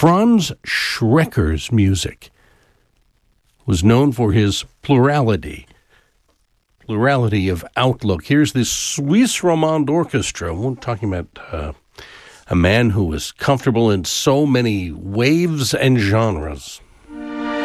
Franz Schrecker's music was known for his plurality of outlook. Here's this Suisse Romande Orchestra. We're talking about a man who was comfortable in so many waves and genres.